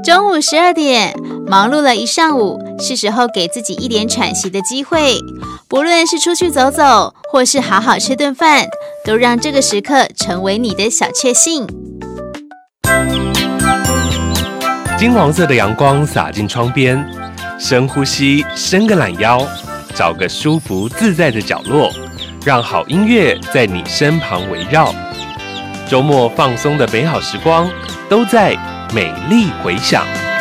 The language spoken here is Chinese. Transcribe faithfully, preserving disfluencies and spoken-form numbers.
中午十二点，忙碌了一上午，是时候给自己一点喘息的机会。不论是出去走走，或是好好吃顿饭，都让这个时刻成为你的小确幸。 金黄色的阳光洒进窗边，深呼吸，伸个懒腰，找个舒服自在的角落，让好音乐在你身旁围绕。周末放松的美好时光，都在美丽回响。